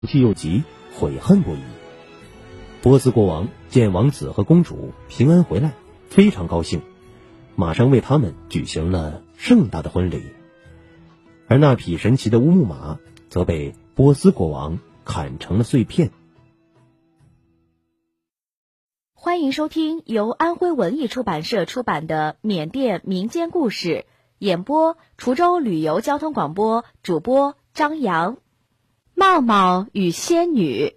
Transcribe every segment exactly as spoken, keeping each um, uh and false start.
气又急，悔恨不已。波斯国王见王子和公主平安回来，非常高兴，马上为他们举行了盛大的婚礼。而那匹神奇的乌木马则被波斯国王砍成了碎片。 欢迎收听由安徽文艺出版社出版的缅甸民间故事，演播滁州旅游交通广播，主播张扬。茂茂与仙女。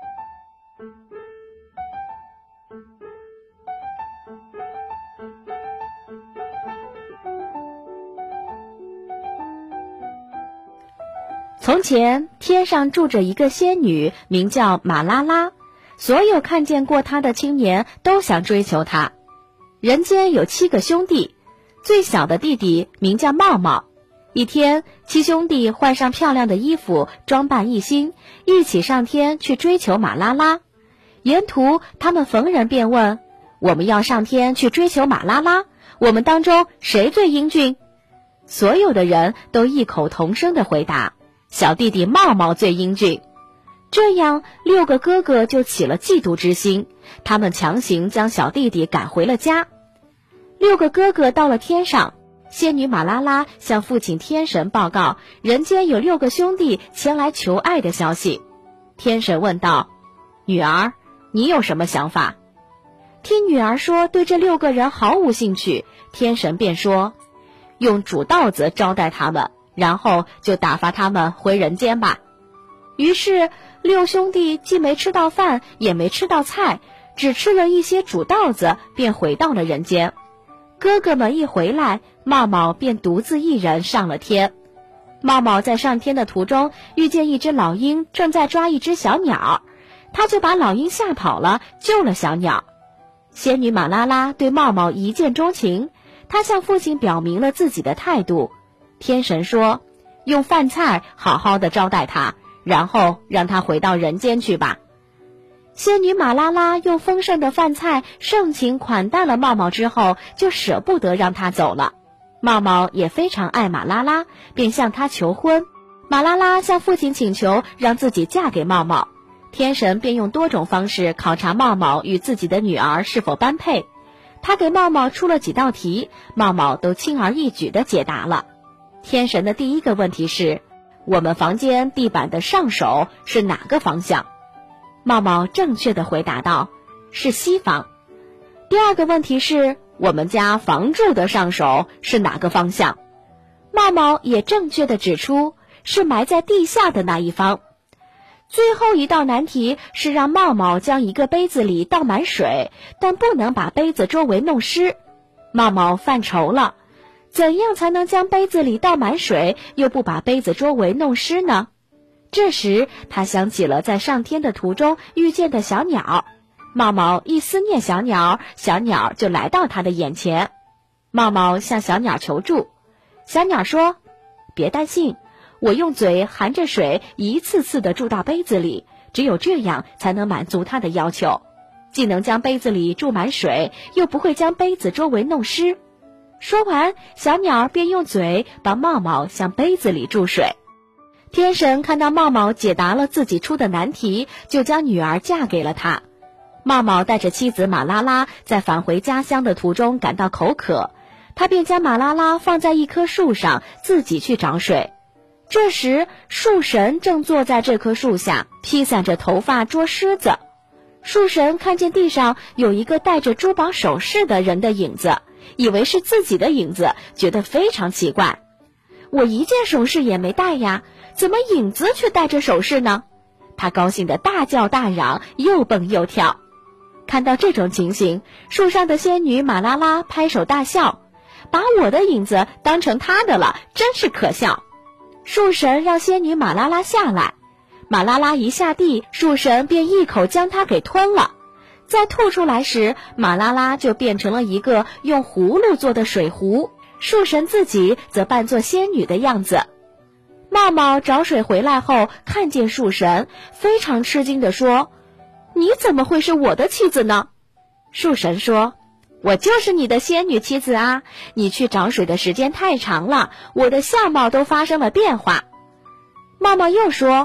从前天上住着一个仙女，名叫马拉拉，所有看见过她的青年都想追求她。人间有七个兄弟，最小的弟弟名叫茂茂。一天，七兄弟换上漂亮的衣服，装扮一新，一起上天去追求马拉拉。沿途他们逢人便问，我们要上天去追求马拉拉，我们当中谁最英俊？所有的人都异口同声地回答，小弟弟茂茂最英俊。这样六个哥哥就起了嫉妒之心，他们强行将小弟弟赶回了家。六个哥哥到了天上，仙女马拉拉向父亲天神报告人间有六个兄弟前来求爱的消息。天神问道，女儿，你有什么想法？听女儿说对这六个人毫无兴趣，天神便说，用煮稻子招待他们，然后就打发他们回人间吧。于是六兄弟既没吃到饭，也没吃到菜，只吃了一些煮稻子，便回到了人间。哥哥们一回来，茂茂便独自一人上了天。茂茂在上天的途中遇见一只老鹰正在抓一只小鸟，他就把老鹰吓跑了，救了小鸟。仙女马拉拉对茂茂一见钟情，她向父亲表明了自己的态度。天神说，用饭菜好好的招待他，然后让他回到人间去吧。仙女马拉拉用丰盛的饭菜盛情款待了茂茂之后，就舍不得让他走了。茂茂也非常爱马拉拉，便向他求婚。马拉拉向父亲请求让自己嫁给茂茂，天神便用多种方式考察茂茂与自己的女儿是否般配。他给茂茂出了几道题，茂茂都轻而易举地解答了。天神的第一个问题是，我们房间地板的上手是哪个方向？茂茂正确地回答道，是西方。第二个问题是，我们家房柱的上手是哪个方向？茂茂也正确地指出，是埋在地下的那一方。最后一道难题是让茂茂将一个杯子里倒满水，但不能把杯子周围弄湿。茂茂犯愁了，怎样才能将杯子里倒满水，又不把杯子周围弄湿呢？这时他想起了在上天的途中遇见的小鸟，茂茂一思念小鸟，小鸟就来到他的眼前。茂茂向小鸟求助，小鸟说，别担心，我用嘴含着水一次次地注到杯子里，只有这样才能满足他的要求，既能将杯子里注满水，又不会将杯子周围弄湿。说完，小鸟便用嘴帮茂茂向杯子里注水。天神看到茂茂解答了自己出的难题，就将女儿嫁给了他。茂茂带着妻子马拉拉在返回家乡的途中感到口渴，他便将马拉拉放在一棵树上，自己去找水。这时树神正坐在这棵树下，披散着头发捉虱子。树神看见地上有一个戴着珠宝首饰的人的影子，以为是自己的影子，觉得非常奇怪，我一件首饰也没戴呀，怎么影子却戴着首饰呢？他高兴得大叫大嚷，又蹦又跳。看到这种情形，树上的仙女马拉拉拍手大笑，把我的影子当成他的了，真是可笑。树神让仙女马拉拉下来，马拉拉一下地，树神便一口将它给吞了。再吐出来时，马拉拉就变成了一个用葫芦做的水壶，树神自己则扮作仙女的样子。茂茂找水回来后，看见树神，非常吃惊地说，你怎么会是我的妻子呢？树神说，我就是你的仙女妻子啊，你去找水的时间太长了，我的相貌都发生了变化。茂茂又说，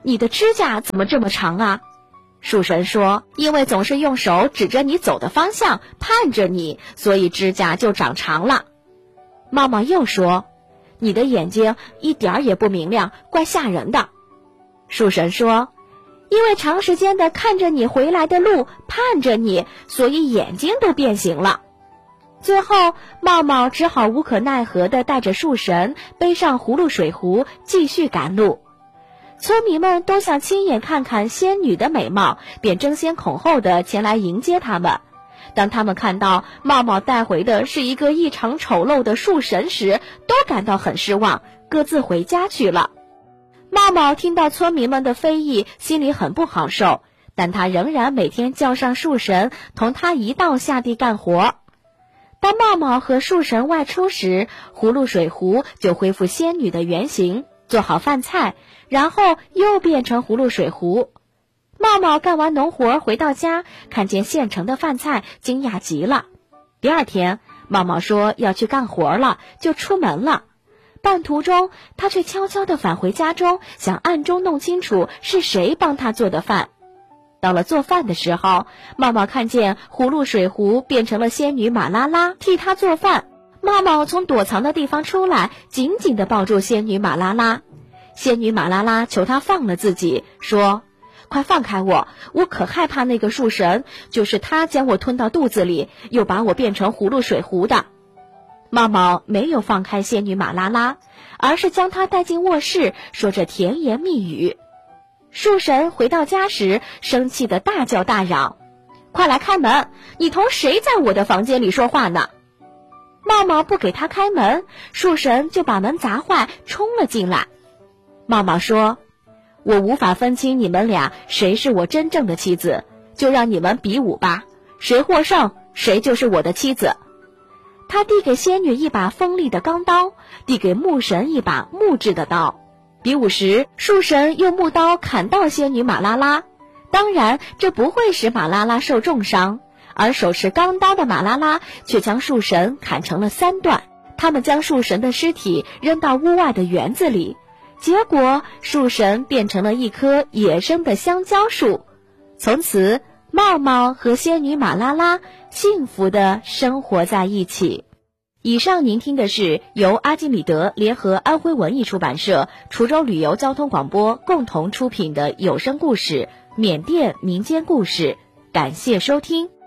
你的指甲怎么这么长啊？树神说，因为总是用手指着你走的方向，盼着你，所以指甲就长长了。茂茂又说，你的眼睛一点儿也不明亮，怪吓人的。树神说，因为长时间的看着你回来的路，盼着你，所以眼睛都变形了。最后，茂茂只好无可奈何地带着树神背上葫芦水壶，继续赶路。村民们都想亲眼看看仙女的美貌，便争先恐后地前来迎接他们。当他们看到茂茂带回的是一个异常丑陋的树神时，都感到很失望，各自回家去了。茂茂听到村民们的非议，心里很不好受，但他仍然每天叫上树神，同他一道下地干活。当茂茂和树神外出时，葫芦水壶就恢复仙女的原形，做好饭菜，然后又变成葫芦水壶。茂茂干完农活回到家，看见现成的饭菜，惊讶极了。第二天，茂茂说要去干活了，就出门了。半途中，他却悄悄地返回家中，想暗中弄清楚是谁帮他做的饭。到了做饭的时候，茂茂看见葫芦水壶变成了仙女马拉拉替他做饭。茂茂从躲藏的地方出来，紧紧地抱住仙女马拉拉。仙女马拉拉求他放了自己，说，快放开我，我可害怕那个树神，就是他将我吞到肚子里，又把我变成葫芦水壶的。茂茂没有放开仙女马拉拉，而是将她带进卧室，说着甜言蜜语。树神回到家时，生气的大叫大嚷，快来开门，你同谁在我的房间里说话呢？茂茂不给他开门，树神就把门砸坏，冲了进来。茂茂说，我无法分清你们俩谁是我真正的妻子，就让你们比武吧，谁获胜，谁就是我的妻子。他递给仙女一把锋利的钢刀，递给木神一把木质的刀。比武时，树神用木刀砍到仙女马拉拉，当然这不会使马拉拉受重伤，而手持钢刀的马拉拉却将树神砍成了三段。他们将树神的尸体扔到屋外的园子里，结果树神变成了一棵野生的香蕉树。从此，茂茂和仙女马拉拉幸福地生活在一起。以上您听的是由阿基米德联合安徽文艺出版社、滁州旅游交通广播共同出品的有声故事《缅甸民间故事》，感谢收听。